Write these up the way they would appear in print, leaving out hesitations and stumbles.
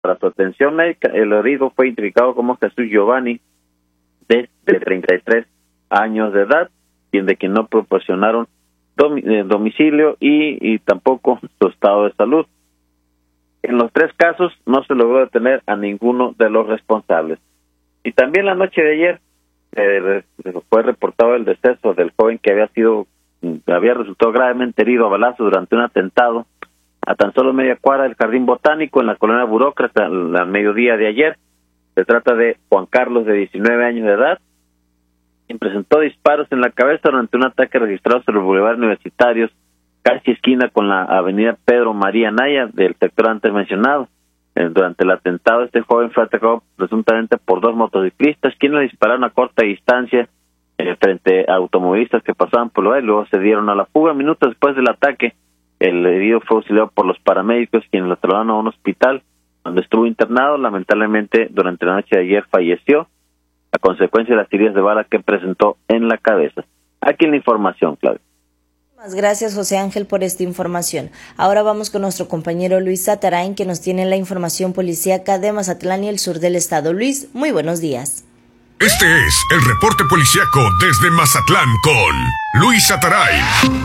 Para su atención médica, el herido fue identificado como Jesús Giovanni, de 33 años de edad, de quien no proporcionaron domicilio y tampoco su estado de salud. En los 3 casos no se logró detener a ninguno de los responsables. Y también la noche de ayer fue reportado el deceso del joven que había resultado gravemente herido a balazos durante un atentado a tan solo media cuadra del Jardín Botánico en la colonia Burócrata al mediodía de ayer. Se trata de Juan Carlos, de 19 años de edad, quien presentó disparos en la cabeza durante un ataque registrado sobre el Boulevard Universitarios, casi esquina con la avenida Pedro María Anaya del sector antes mencionado. Durante el atentado, este joven fue atacado presuntamente por 2 motociclistas, quienes le dispararon a corta distancia frente a automovilistas que pasaban por el lugar y luego se dieron a la fuga. Minutos después del ataque, el herido fue auxiliado por los paramédicos, quienes lo trasladaron a un hospital donde estuvo internado. Lamentablemente, durante la noche de ayer falleció a consecuencia de las heridas de bala que presentó en la cabeza. Aquí la información, Claudia. Gracias, José Ángel, por esta información. Ahora vamos con nuestro compañero Luis Satarain, que nos tiene la información policíaca de Mazatlán y el sur del estado. Luis, muy buenos días. Este es el reporte policíaco desde Mazatlán con Luis Satarain.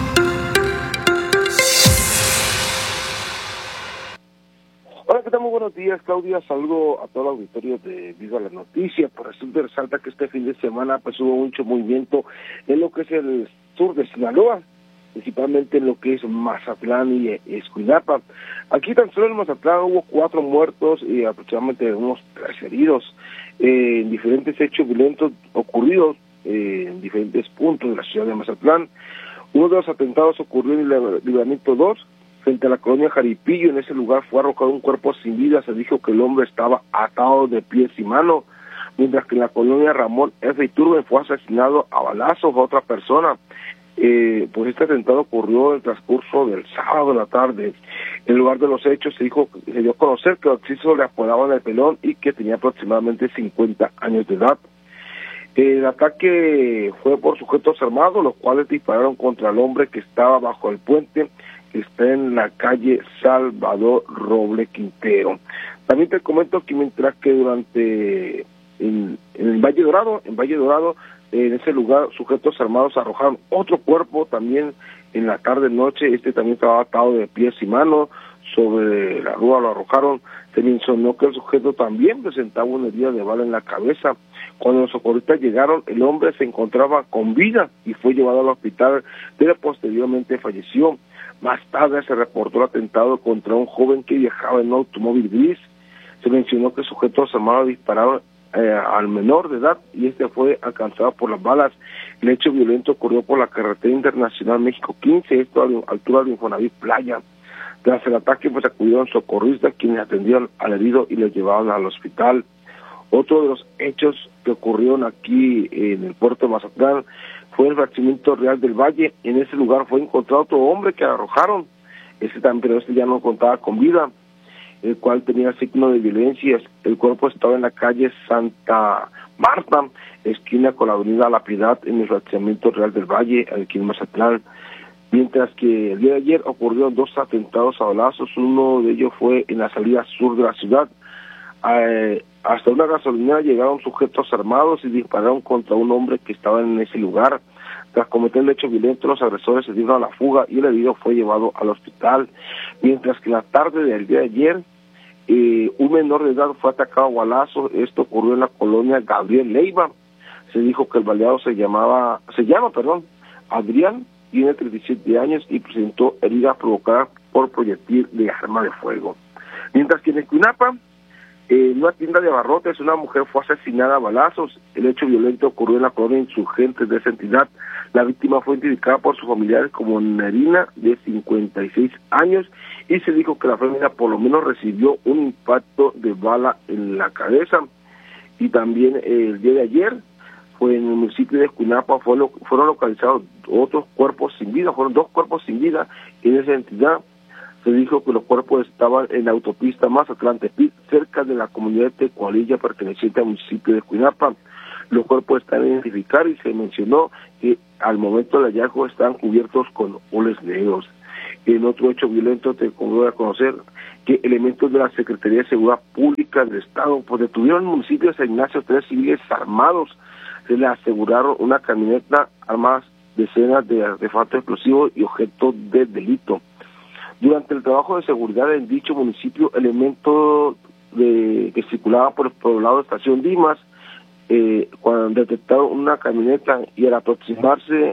Hola, ¿qué tal? Muy buenos días, Claudia. Saludo a todo el auditorio de Viva la Noticia. Por resulta resalta que este fin de semana pues hubo mucho movimiento en lo que es el sur de Sinaloa, principalmente en lo que es Mazatlán y Escuinapa. Aquí tan solo en Mazatlán hubo 4 muertos y aproximadamente unos 3 heridos en diferentes hechos violentos ocurridos en diferentes puntos de la ciudad de Mazatlán. Uno de los atentados ocurrió en el Libramiento 2, frente a la colonia Jaripillo. En ese lugar fue arrojado un cuerpo sin vida. Se dijo que el hombre estaba atado de pies y manos, mientras que en la colonia Ramón F. Iturbe fue asesinado a balazos a otra persona. Pues este atentado ocurrió en el transcurso del sábado en la tarde. En el lugar de los hechos se dio a conocer que el occiso le apodaban el pelón y que tenía aproximadamente 50 años de edad. El ataque fue por sujetos armados, los cuales dispararon contra el hombre que estaba bajo el puente, que está en la calle Salvador Roble Quintero. También te comento que mientras que en Valle Dorado, en ese lugar, sujetos armados arrojaron otro cuerpo también en la tarde-noche. Este también estaba atado de pies y manos, sobre la rúa lo arrojaron. Se mencionó que el sujeto también presentaba una herida de bala en la cabeza. Cuando los socorristas llegaron, el hombre se encontraba con vida y fue llevado al hospital, pero posteriormente falleció. Más tarde se reportó el atentado contra un joven que viajaba en un automóvil gris. Se mencionó que sujetos armados dispararon al menor de edad y este fue alcanzado por las balas. El hecho violento ocurrió por la carretera internacional México 15, esto a la altura de Infonavit Playa. Tras el ataque pues acudieron socorristas, quienes atendieron al herido y lo llevaron al hospital. Otro de los hechos que ocurrieron aquí en el puerto de Mazatlán fue el fraccionamiento Real del Valle. En ese lugar fue encontrado otro hombre que arrojaron, pero este ya no contaba con vida, el cual tenía signo de violencia. El cuerpo estaba en la calle Santa Marta, esquina con la avenida La Piedad, en el fraccionamiento Real del Valle, aquí en Mazatlán. Mientras que el día de ayer ocurrieron 2 atentados a balazos. Uno de ellos fue en la salida sur de la ciudad. Hasta una gasolinera llegaron sujetos armados y dispararon contra un hombre que estaba en ese lugar. Tras cometer el hecho violento, los agresores se dieron a la fuga y el herido fue llevado al hospital. Mientras que en la tarde del día de ayer, un menor de edad fue atacado a balazos. Esto ocurrió en la colonia Gabriel Leiva. Se dijo que el baleado se llama Adrián, tiene 37 años y presentó heridas provocadas por proyectil de arma de fuego. Mientras que en Escuinapa, en una tienda de abarrotes, una mujer fue asesinada a balazos. El hecho violento ocurrió en la colonia Insurgentes de esa entidad. La víctima fue identificada por sus familiares como Nerina, de 56 años, y se dijo que la familia por lo menos recibió un impacto de bala en la cabeza. Y también el día de ayer, fue en el municipio de Escuinapa, fueron localizados otros cuerpos sin vida, fueron 2 cuerpos sin vida en esa entidad. Se dijo que los cuerpos estaban en la autopista Mazatlán-Tepic, cerca de la comunidad de Tecualilla, perteneciente al municipio de Escuinapa. Los cuerpos están identificados y se mencionó que al momento del hallazgo están cubiertos con hules negros. En otro hecho violento te voy a conocer que elementos de la Secretaría de Seguridad Pública del Estado pues detuvieron en el municipio de San Ignacio 3 civiles armados. Se le aseguraron una camioneta, armas, decenas de artefactos explosivos y objetos de delito. Durante el trabajo de seguridad en dicho municipio, elementos que circulaban por el poblado de Estación Dimas, cuando detectaron una camioneta y al aproximarse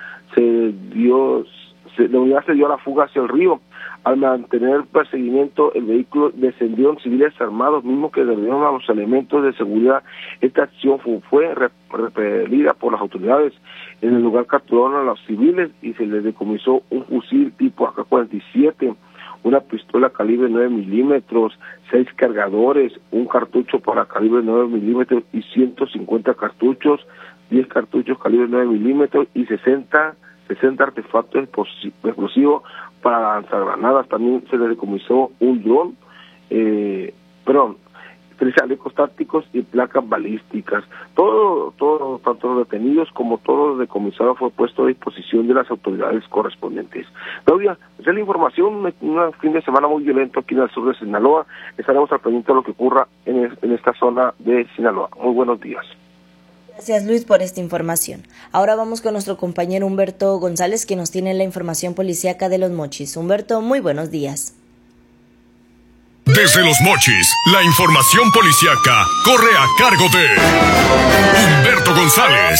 la unidad se dio a la fuga hacia el río. Al mantener perseguimiento, el vehículo descendió en civiles armados, mismos que derribaron a los elementos de seguridad. Esta acción fue repelida por las autoridades. En el lugar capturaron a los civiles y se les decomisó un fusil tipo AK-47, una pistola calibre 9 milímetros, 6 cargadores, un cartucho para calibre 9 milímetros y 150 cartuchos, 10 cartuchos calibre 9 milímetros y 60 artefactos explosivos para lanzagranadas. También se le decomisó un dron, 3 chalecos tácticos y placas balísticas. Todo, tanto los detenidos como todo lo decomisado fue puesto a disposición de las autoridades correspondientes. Claudia, esa es la información, un fin de semana muy violento aquí en el sur de Sinaloa. Estaremos al pendiente de lo que ocurra en esta zona de Sinaloa. Muy buenos días. Gracias, Luis, por esta información. Ahora vamos con nuestro compañero Humberto González, que nos tiene la información policíaca de Los Mochis. Humberto, muy buenos días. Desde Los Mochis, la información policíaca corre a cargo de Humberto González.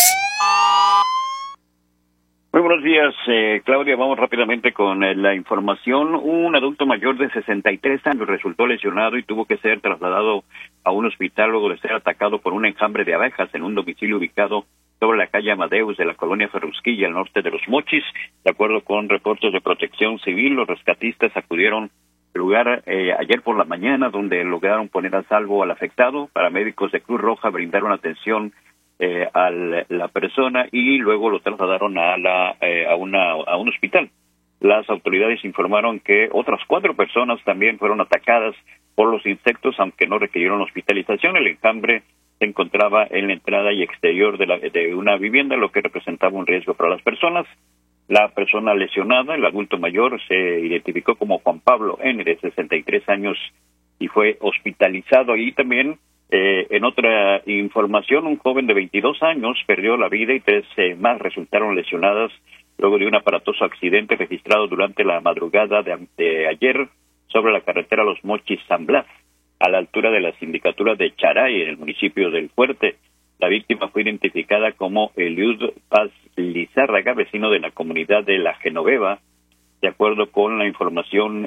Muy buenos días, Claudia. Vamos rápidamente con la información. Un adulto mayor de 63 años resultó lesionado y tuvo que ser trasladado a un hospital luego de ser atacado por un enjambre de abejas en un domicilio ubicado sobre la calle Amadeus de la colonia Ferrusquilla, al norte de Los Mochis. De acuerdo con reportes de Protección Civil, los rescatistas acudieron al lugar ayer por la mañana, donde lograron poner a salvo al afectado. Paramédicos de Cruz Roja brindaron atención a la persona y luego lo trasladaron a un hospital. Las autoridades informaron que otras 4 personas también fueron atacadas por los insectos, aunque no requirieron hospitalización. El enjambre se encontraba en la entrada y exterior de una vivienda, lo que representaba un riesgo para las personas. La persona lesionada, el adulto mayor, se identificó como Juan Pablo N., de 63 años, y fue hospitalizado. Y también, en otra información, un joven de 22 años perdió la vida y 3 más resultaron lesionadas luego de un aparatoso accidente registrado durante la madrugada de ayer sobre la carretera Los Mochis-San Blas, a la altura de la sindicatura de Charay, en el municipio del Fuerte. La víctima fue identificada como Eliud Paz Lizárraga, vecino de la comunidad de La Genoveva. De acuerdo con la información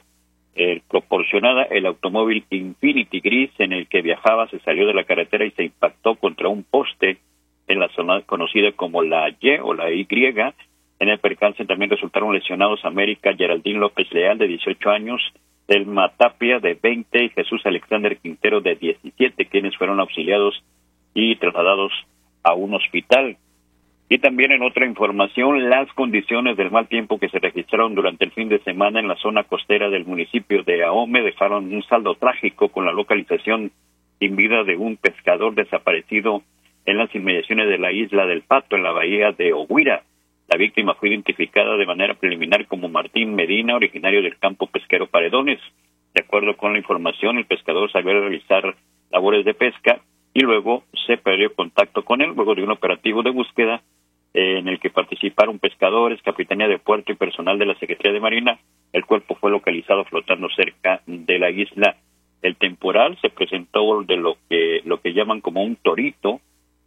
proporcionada, el automóvil Infinity gris en el que viajaba se salió de la carretera y se impactó contra un poste en la zona conocida como la Y o la Y. En el percance también resultaron lesionados América Geraldín López Leal, de 18 años, Telma Tapia, de 20, y Jesús Alexander Quintero, de 17, quienes fueron auxiliados y trasladados a un hospital. Y también en otra información, las condiciones del mal tiempo que se registraron durante el fin de semana en la zona costera del municipio de Ahome dejaron un saldo trágico con la localización sin vida de un pescador desaparecido en las inmediaciones de la isla del Pato, en la bahía de Oguira. La víctima fue identificada de manera preliminar como Martín Medina, originario del campo pesquero Paredones. De acuerdo con la información, el pescador sabía realizar labores de pesca y luego se perdió contacto con él luego de un operativo de búsqueda en el que participaron pescadores, Capitanía de Puerto y personal de la Secretaría de Marina. El cuerpo fue localizado flotando cerca de la isla. El temporal se presentó de lo que llaman como un torito,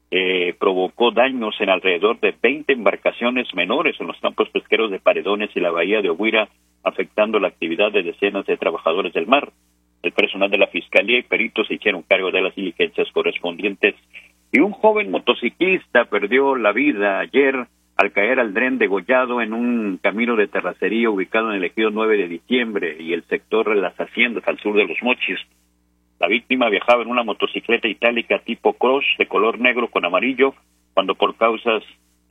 provocó daños en alrededor de 20 embarcaciones menores en los campos pesqueros de Paredones y la bahía de Oguira, afectando la actividad de decenas de trabajadores del mar. El personal de la Fiscalía y peritos se hicieron cargo de las diligencias correspondientes. Y un joven motociclista perdió la vida ayer al caer al dren degollado en un camino de terracería ubicado en el ejido 9 de diciembre y el sector de las haciendas al sur de Los Mochis. La víctima viajaba en una motocicleta itálica tipo cross de color negro con amarillo, cuando por causas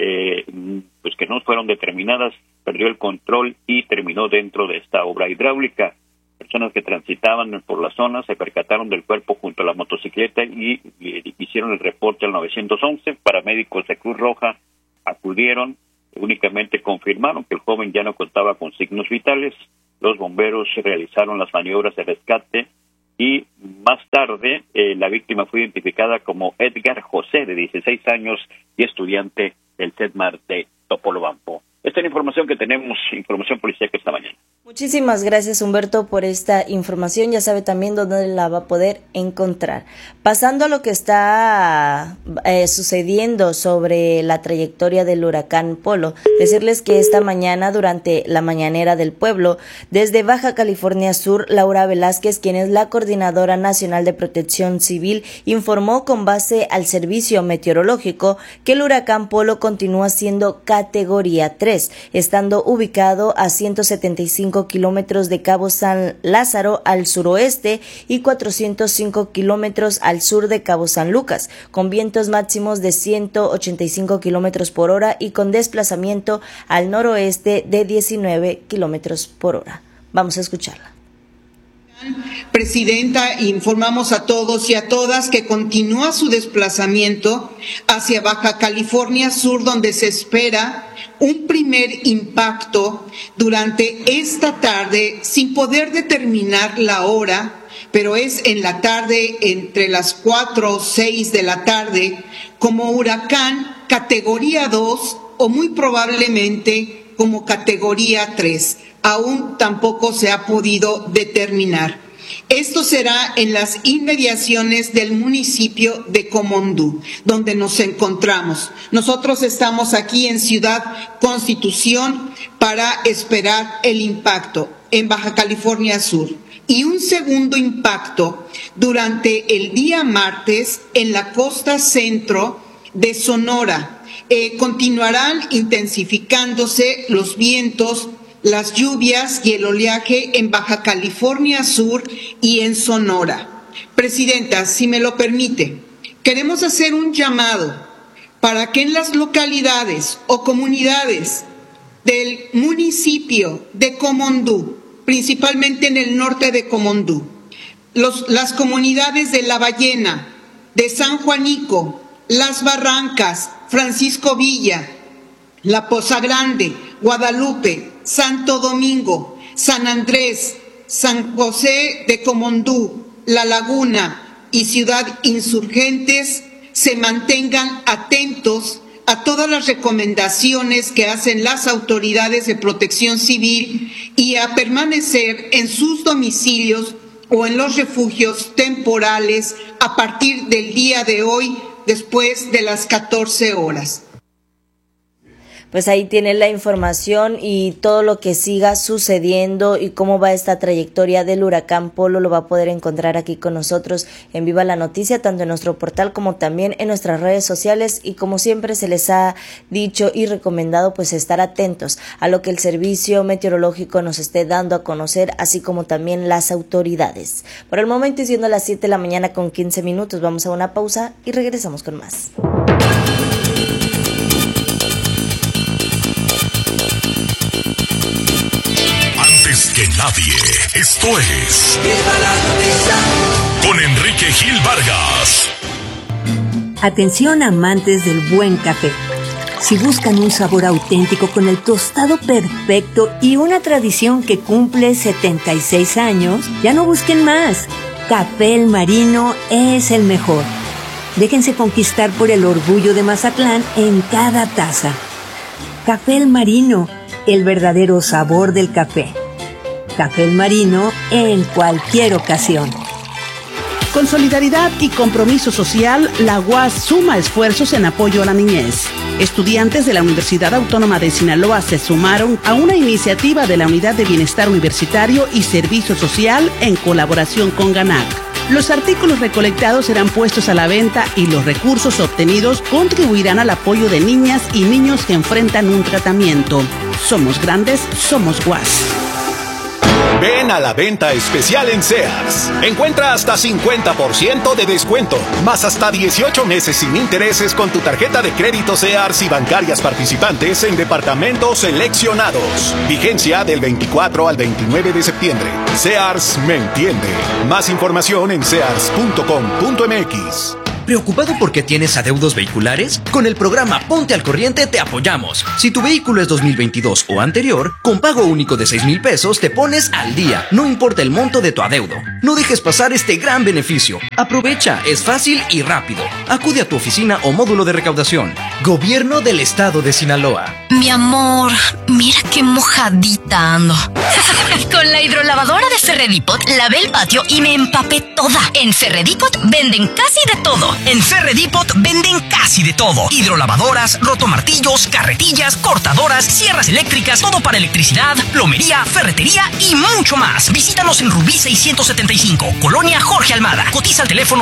que no fueron determinadas perdió el control y terminó dentro de esta obra hidráulica. Personas que transitaban por la zona se percataron del cuerpo junto a la motocicleta y hicieron el reporte al 911. Paramédicos de Cruz Roja acudieron únicamente confirmaron que el joven ya no contaba con signos vitales. Los bomberos realizaron las maniobras de rescate y más tarde la víctima fue identificada como Edgar José, de 16 años y estudiante del CEDMAR de Topolobampo. Esta es la información que tenemos, información policial esta mañana. Muchísimas gracias, Humberto, por esta información. Ya sabe también dónde la va a poder encontrar. Pasando a lo que está sucediendo sobre la trayectoria del huracán Polo, decirles que esta mañana, durante la mañanera del pueblo, desde Baja California Sur, Laura Velázquez, quien es la Coordinadora Nacional de Protección Civil, informó con base al servicio meteorológico que el huracán Polo continúa siendo categoría 3, estando ubicado a 175 kilómetros de Cabo San Lázaro al suroeste y 405 kilómetros al sur de Cabo San Lucas, con vientos máximos de 185 kilómetros por hora y con desplazamiento al noroeste de 19 kilómetros por hora. Vamos a escucharla. Presidenta, informamos a todos y a todas que continúa su desplazamiento hacia Baja California Sur, donde se espera un primer impacto durante esta tarde, sin poder determinar la hora, pero es en la tarde, entre las 4 o 6 de la tarde, como huracán categoría 2 o muy probablemente como categoría 3. Aún tampoco se ha podido determinar. Esto será en las inmediaciones del municipio de Comondú, donde nos encontramos. Nosotros estamos aquí en Ciudad Constitución para esperar el impacto en Baja California Sur. Y un segundo impacto durante el día martes en la costa centro de Sonora. Continuarán intensificándose los vientos, las lluvias y el oleaje en Baja California Sur y en Sonora. Presidenta, si me lo permite, queremos hacer un llamado para que en las localidades o comunidades del municipio de Comondú, principalmente en el norte de Comondú, las comunidades de La Ballena, de San Juanico, Las Barrancas, Francisco Villa, La Poza Grande, Guadalupe, Santo Domingo, San Andrés, San José de Comondú, La Laguna y Ciudad Insurgentes se mantengan atentos a todas las recomendaciones que hacen las autoridades de protección civil y a permanecer en sus domicilios o en los refugios temporales a partir del día de hoy, después de las 14 horas. Pues ahí tiene la información y todo lo que siga sucediendo y cómo va esta trayectoria del huracán Polo lo va a poder encontrar aquí con nosotros en Viva la Noticia, tanto en nuestro portal como también en nuestras redes sociales, y como siempre se les ha dicho y recomendado, pues estar atentos a lo que el servicio meteorológico nos esté dando a conocer, así como también las autoridades. Por el momento, y siendo las 7 de la mañana con 15 minutos, vamos a una pausa y regresamos con más. Que nadie. Esto es Viva la Noticia con Enrique Gil Vargas. Atención, amantes del buen café. Si buscan un sabor auténtico con el tostado perfecto y una tradición que cumple 76 años, ya no busquen más. Café El Marino es el mejor. Déjense conquistar por el orgullo de Mazatlán en cada taza. Café El Marino, el verdadero sabor del café. Café El Marino en cualquier ocasión. Con solidaridad y compromiso social, la UAS suma esfuerzos en apoyo a la niñez. Estudiantes de la Universidad Autónoma de Sinaloa se sumaron a una iniciativa de la Unidad de Bienestar Universitario y Servicio Social en colaboración con GANAC. Los artículos recolectados serán puestos a la venta y los recursos obtenidos contribuirán al apoyo de niñas y niños que enfrentan un tratamiento. Somos grandes, somos UAS. Ven a la venta especial en Sears. Encuentra hasta 50% de descuento, más hasta 18 meses sin intereses con tu tarjeta de crédito Sears y bancarias participantes en departamentos seleccionados. Vigencia del 24 al 29 de septiembre. Sears me entiende. Más información en sears.com.mx. ¿Preocupado porque tienes adeudos vehiculares? Con el programa Ponte al Corriente te apoyamos. Si tu vehículo es 2022 o anterior, con pago único de 6,000 pesos te pones al día, no importa el monto de tu adeudo. No dejes pasar este gran beneficio. Aprovecha, es fácil y rápido. Acude a tu oficina o módulo de recaudación. Gobierno del Estado de Sinaloa. Mi amor, mira qué mojadita ando. Con la hidrolavadora de Ferredipot lavé el patio y me empapé toda. En Ferredipot venden casi de todo. En Ferredipot venden casi de todo. Hidrolavadoras, rotomartillos, carretillas, cortadoras, sierras eléctricas, todo para electricidad, plomería, ferretería y mucho más. Visítanos en Rubí 675, Colonia Jorge Almada. Cotiza al teléfono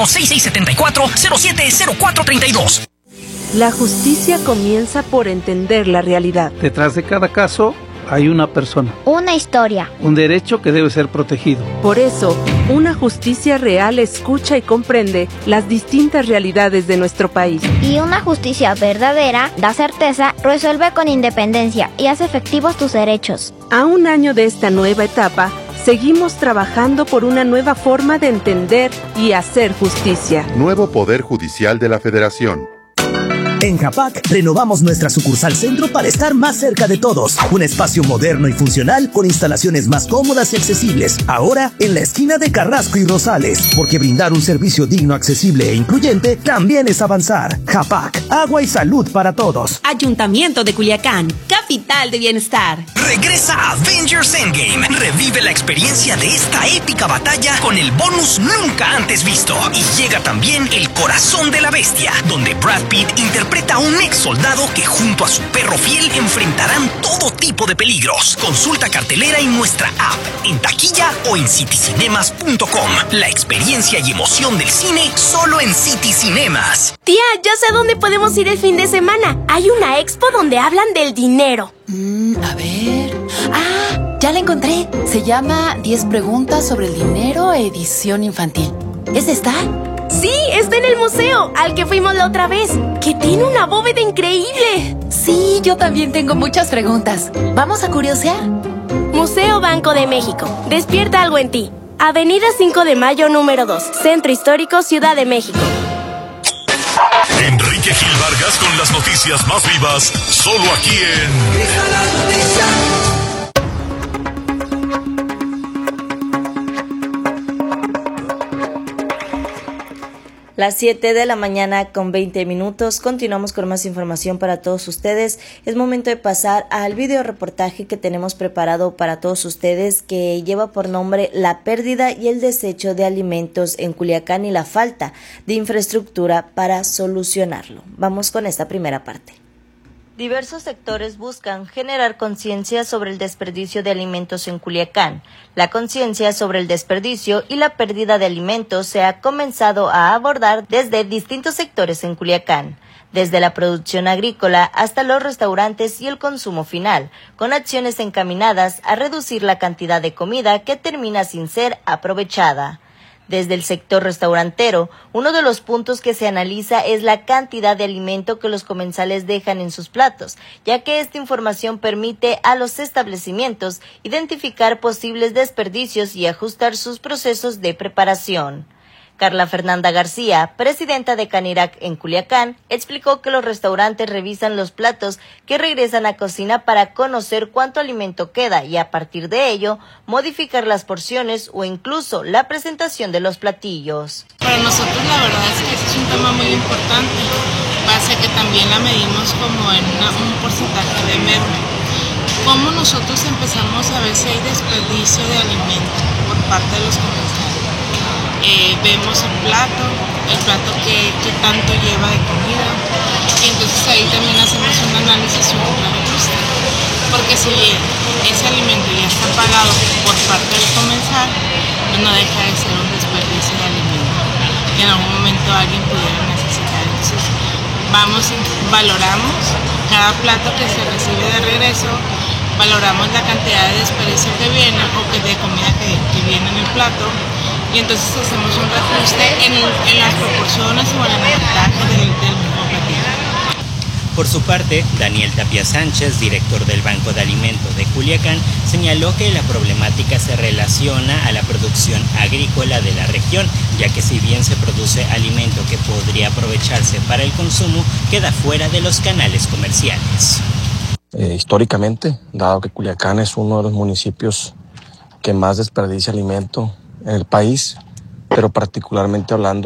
6674-070432. La justicia comienza por entender la realidad. Detrás de cada caso hay una persona. Una historia. Un derecho que debe ser protegido. Por eso, una justicia real escucha y comprende las distintas realidades de nuestro país. Y una justicia verdadera da certeza, resuelve con independencia y hace efectivos tus derechos. A un año de esta nueva etapa, seguimos trabajando por una nueva forma de entender y hacer justicia. Nuevo Poder Judicial de la Federación. En Japac renovamos nuestra sucursal centro para estar más cerca de todos. Un espacio moderno y funcional con instalaciones más cómodas y accesibles. Ahora en la esquina de Carrasco y Rosales. Porque brindar un servicio digno, accesible e incluyente también es avanzar. Japac, agua y salud para todos. Ayuntamiento de Culiacán, capital de bienestar. Regresa Avengers Endgame. Revive la experiencia de esta épica batalla con el bonus nunca antes visto. Y llega también El Corazón de la Bestia, donde Brad Pitt interpreta a un ex soldado que junto a su perro fiel enfrentarán todo tipo de peligros. Consulta cartelera en nuestra app, en taquilla o en citycinemas.com. La experiencia y emoción del cine solo en City Cinemas. Tía, ya sé a dónde podemos ir el fin de semana. Hay una expo donde hablan del dinero. A ver... ya la encontré. Se llama 10 preguntas sobre el dinero, edición infantil. ¿Es esta? Sí, está en el museo, al que fuimos la otra vez, que tiene una bóveda increíble. Sí, yo también tengo muchas preguntas. ¿Vamos a curiosear? Museo Banco de México. Despierta algo en ti. Avenida 5 de Mayo, número 2. Centro Histórico, Ciudad de México. Enrique Gil Vargas con las noticias más vivas, solo aquí en... Las 7 de la mañana con 20 minutos. Continuamos con más información para todos ustedes. Es momento de pasar al video reportaje que tenemos preparado para todos ustedes, que lleva por nombre La pérdida y el desecho de alimentos en Culiacán y la falta de infraestructura para solucionarlo. Vamos con esta primera parte. Diversos sectores buscan generar conciencia sobre el desperdicio de alimentos en Culiacán. La conciencia sobre el desperdicio y la pérdida de alimentos se ha comenzado a abordar desde distintos sectores en Culiacán, desde la producción agrícola hasta los restaurantes y el consumo final, con acciones encaminadas a reducir la cantidad de comida que termina sin ser aprovechada. Desde el sector restaurantero, uno de los puntos que se analiza es la cantidad de alimento que los comensales dejan en sus platos, ya que esta información permite a los establecimientos identificar posibles desperdicios y ajustar sus procesos de preparación. Carla Fernanda García, presidenta de Canirac en Culiacán, explicó que los restaurantes revisan los platos que regresan a cocina para conocer cuánto alimento queda y a partir de ello modificar las porciones o incluso la presentación de los platillos. Para nosotros la verdad es que ese es un tema muy importante, base que también la medimos como en un porcentaje de merma. ¿Cómo nosotros empezamos a ver si hay desperdicio de alimento por parte de los comensales? Vemos el plato que tanto lleva de comida, y entonces ahí también hacemos un análisis y un ajuste, porque si bien ese alimento ya está pagado por parte del comensal, pues no deja de ser un desperdicio de alimento que en algún momento alguien pudiera necesitar. Entonces valoramos cada plato que se recibe de regreso, valoramos la cantidad de desperdicio que viene o de comida que viene en el plato, y entonces hacemos un reajuste en las proporciones o en el porcentaje del mismo platillo. Por su parte, Daniel Tapia Sánchez, director del Banco de Alimentos de Culiacán, señaló que la problemática se relaciona a la producción agrícola de la región, ya que si bien se produce alimento que podría aprovecharse para el consumo, queda fuera de los canales comerciales. Históricamente, dado que Culiacán es uno de los municipios que más desperdicia alimento en el país, pero particularmente hablando